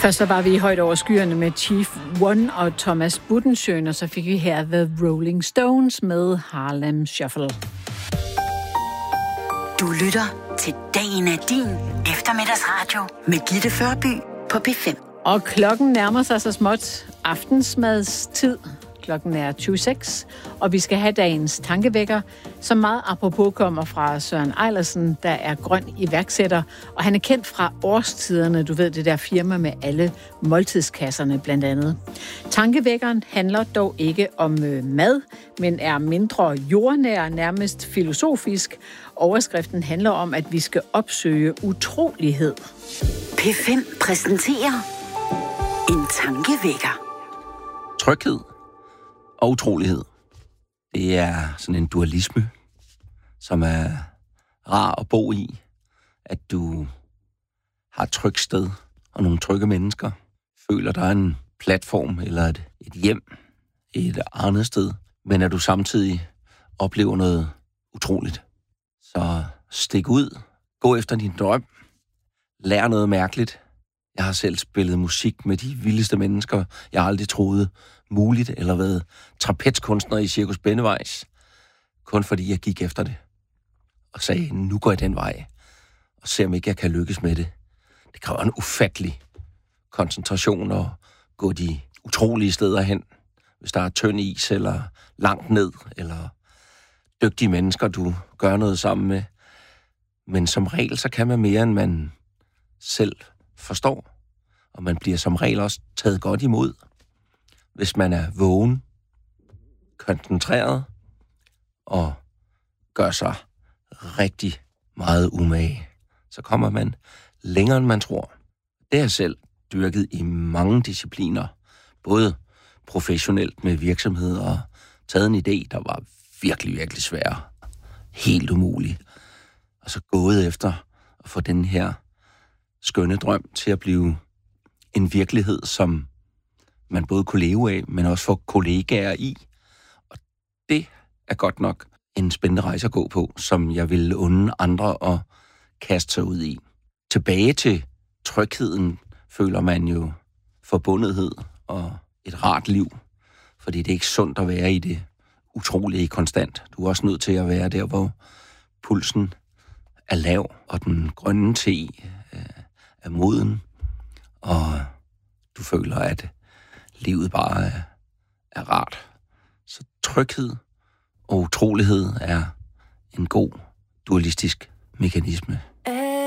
Først så var vi højt over skyerne med Chief One og Thomas Budensjøen, og så fik vi her The Rolling Stones med Harlem Shuffle. Du lytter til Dagen er din eftermiddagsradio med Gitte Førby på P5. Og klokken nærmer sig så småt aftensmadstid. Klokken er 26, og vi skal have dagens tankevækker, som meget apropos kommer fra Søren Eilersen, der er grøn iværksætter, og han er kendt fra Årstiderne, du ved det der firma med alle måltidskasserne blandt andet. Tankevækkeren handler dog ikke om mad, men er mindre jordnær, nærmest filosofisk. Overskriften handler om, at vi skal opsøge utrolighed. P5 præsenterer en tankevækker. Tryghed og utrolighed. Det er sådan en dualisme, som er rar at bo i. At du har et trygt sted og nogle trygge mennesker. Føler der en platform eller et hjem et andet sted. Men at du samtidig oplever noget utroligt. Så stik ud. Gå efter din drøm. Lær noget mærkeligt. Jeg har selv spillet musik med de vildeste mennesker, jeg aldrig troede muligt, eller været trapezkunstner i Cirkus Bennevejs, kun fordi jeg gik efter det, og sagde, nu går jeg den vej, og ser om ikke jeg kan lykkes med det. Det kræver en ufattelig koncentration at gå de utrolige steder hen, hvis der er tynd is, eller langt ned, eller dygtige mennesker, du gør noget sammen med. Men som regel, så kan man mere, end man selv forstår, og man bliver som regel også taget godt imod. Hvis man er vågen, koncentreret og gør sig rigtig meget umage, så kommer man længere, end man tror. Det har jeg selv dyrket i mange discipliner, både professionelt med virksomhed og taget en idé, der var virkelig, virkelig svær, helt umulig, og så gået efter at få den her skønne drøm til at blive en virkelighed, som man både kunne leve af, men også få kollegaer i. Og det er godt nok en spændende rejse at gå på, som jeg vil unde andre at kaste sig ud i. Tilbage til trygheden føler man jo forbundethed og et rart liv, fordi det er ikke sundt at være i det utrolige konstant. Du er også nødt til at være der, hvor pulsen er lav, og den grønne te er moden, og du føler, at livet bare er rart. Så tryghed og utrolighed er en god dualistisk mekanisme.